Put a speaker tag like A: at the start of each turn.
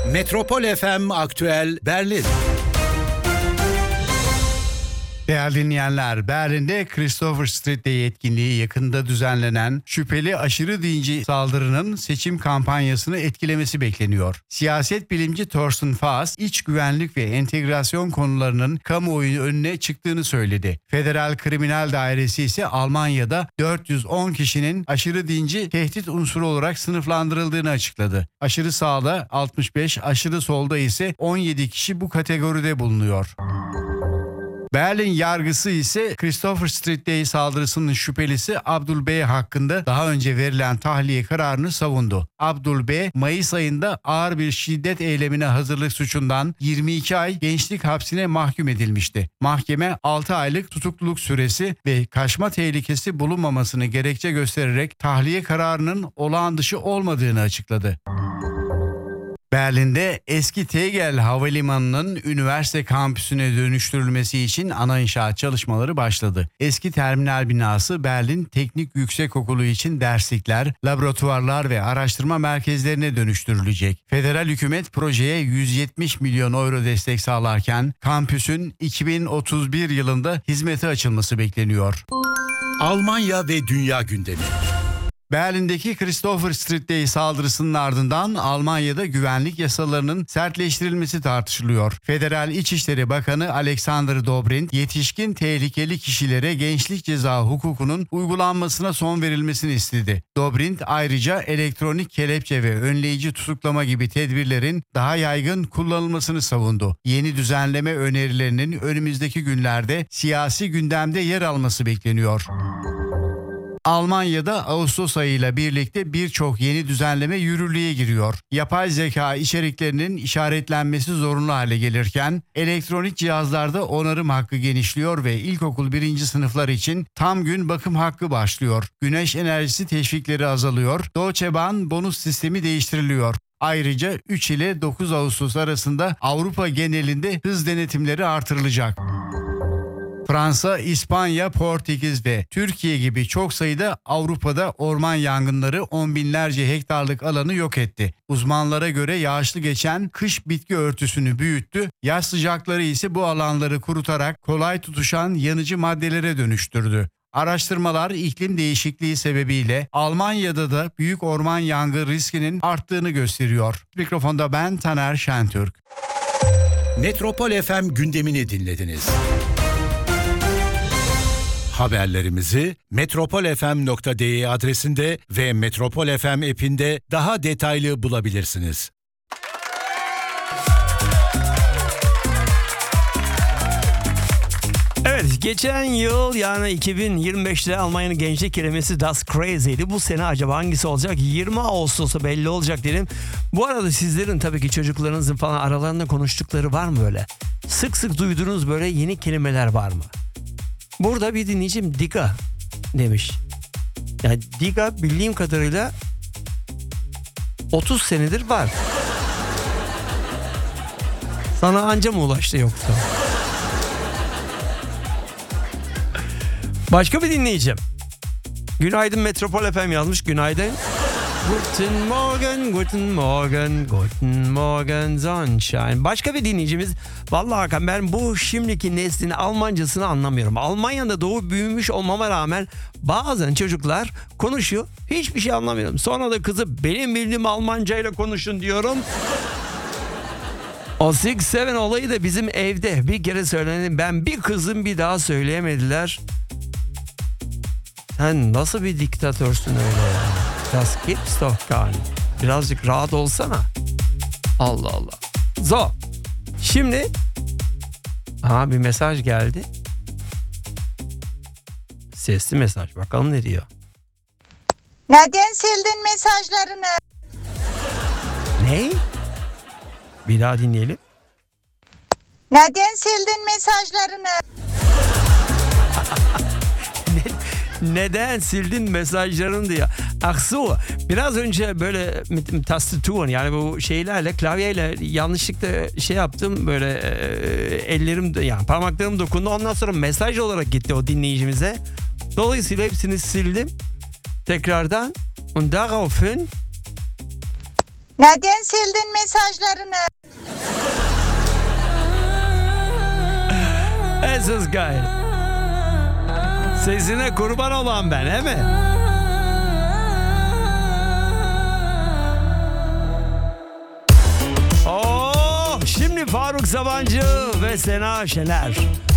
A: Metropol FM Aktüel Berlin.
B: Değerli dinleyenler, Berlin'de Christopher Street'te etkinliği yakında düzenlenen şüpheli aşırı dinci saldırının seçim kampanyasını etkilemesi bekleniyor. Siyaset bilimci Thorsten Faas, iç güvenlik ve entegrasyon konularının kamuoyu önüne çıktığını söyledi. Federal Kriminal Dairesi ise Almanya'da 410 kişinin aşırı dinci tehdit unsuru olarak sınıflandırıldığını açıkladı. Aşırı sağda 65, aşırı solda ise 17 kişi bu kategoride bulunuyor. Berlin yargısı ise Christopher Street'te saldırısının şüphelisi Abdul B hakkında daha önce verilen tahliye kararını savundu. Abdul B, Mayıs ayında ağır bir şiddet eylemine hazırlık suçundan 22 ay gençlik hapsine mahkum edilmişti. Mahkeme 6 aylık tutukluluk süresi ve kaçma tehlikesi bulunmamasını gerekçe göstererek tahliye kararının olağan dışı olmadığını açıkladı. Berlin'de eski Tegel Havalimanı'nın üniversite kampüsüne dönüştürülmesi için ana inşaat çalışmaları başladı. Eski terminal binası Berlin Teknik Yüksekokulu için derslikler, laboratuvarlar ve araştırma merkezlerine dönüştürülecek. Federal hükümet projeye 170 milyon euro destek sağlarken kampüsün 2031 yılında hizmete açılması bekleniyor.
A: Almanya ve dünya gündemi.
B: Berlin'deki Christopher Street'te saldırısının ardından Almanya'da güvenlik yasalarının sertleştirilmesi tartışılıyor. Federal İçişleri Bakanı Alexander Dobrindt, yetişkin tehlikeli kişilere gençlik ceza hukukunun uygulanmasına son verilmesini istedi. Dobrindt ayrıca elektronik kelepçe ve önleyici tutuklama gibi tedbirlerin daha yaygın kullanılmasını savundu. Yeni düzenleme önerilerinin önümüzdeki günlerde siyasi gündemde yer alması bekleniyor. Almanya'da Ağustos ayıyla birlikte birçok yeni düzenleme yürürlüğe giriyor. Yapay zeka içeriklerinin işaretlenmesi zorunlu hale gelirken elektronik cihazlarda onarım hakkı genişliyor ve ilkokul 1. sınıflar için tam gün bakım hakkı başlıyor. Güneş enerjisi teşvikleri azalıyor. Deutsche Bahn bonus sistemi değiştiriliyor. Ayrıca 3 ile 9 Ağustos arasında Avrupa genelinde hız denetimleri artırılacak. Fransa, İspanya, Portekiz ve Türkiye gibi çok sayıda Avrupa'da orman yangınları on binlerce hektarlık alanı yok etti. Uzmanlara göre yağışlı geçen kış bitki örtüsünü büyüttü, yaz sıcakları ise bu alanları kurutarak kolay tutuşan yanıcı maddelere dönüştürdü. Araştırmalar iklim değişikliği sebebiyle Almanya'da da büyük orman yangın riskinin arttığını gösteriyor. Mikrofonda ben Taner Şentürk.
A: Metropol FM gündemini dinlediniz. Haberlerimizi metropolfm.de adresinde ve Metropol FM app'inde daha detaylı bulabilirsiniz.
C: Evet, geçen yıl yani 2025'te Almanya'nın gençlik kelimesi Das Crazy'ydi. Bu sene acaba hangisi olacak? 20 Ağustos'u belli olacak dedim. Bu arada sizlerin tabii ki çocuklarınızın falan aralarında konuştukları var mı böyle? Sık sık duyduğunuz böyle yeni kelimeler var mı? Burada bir dinleyicim Diga demiş. Yani Diga bildiğim kadarıyla 30 senedir var. Sana anca mı ulaştı yoksa? Başka bir dinleyicim. Günaydın Metropol FM yazmış. Günaydın. Guten Morgen, guten Morgen, guten Morgen Sonnenschein. Başka bir dinleyicimiz. Vallahi Hakan, ben bu şimdiki neslin Almancasını anlamıyorum. Almanya'da doğup büyümüş olmama rağmen bazen çocuklar konuşuyor. Hiçbir şey anlamıyorum. Sonra da kızı benim bildiğim Almancayla konuşun diyorum. O 6-7 olayı da bizim evde bir kere söyledim. Ben bir kızım bir daha söyleyemediler. Sen nasıl bir diktatörsün öyle ya? Das gibt's doch gar nicht. Birazcık rahat olsana. Allah Allah. So. Şimdi bir mesaj geldi. Sesli mesaj. Bakalım ne diyor.
D: Neden sildin mesajlarını?
C: Ne? Bir daha dinleyelim.
D: Neden sildin mesajlarını?
C: Neden sildin mesajlarını diyor. Aksu, biraz önce böyle tastaturun yani bu şeylerle, klavyeyle yanlışlıkla şey yaptım, böyle ellerim yani parmaklarım dokundu, ondan sonra mesaj olarak gitti o dinleyicimize. Dolayısıyla hepsini sildim tekrardan. Und daraufhin
D: Neden sildin mesajlarını?
C: Esas gayet. Sesine kurban olan ben, he mi? Oh, şimdi Faruk Sabancı ve Sena Şener.